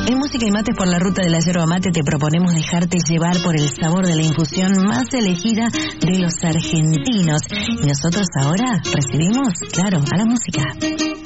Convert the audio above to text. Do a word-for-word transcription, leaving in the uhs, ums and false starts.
En Música y Mates por la Ruta de la Yerba Mate te proponemos dejarte llevar por el sabor de la infusión más elegida de los argentinos. Y nosotros ahora recibimos, claro, a la música.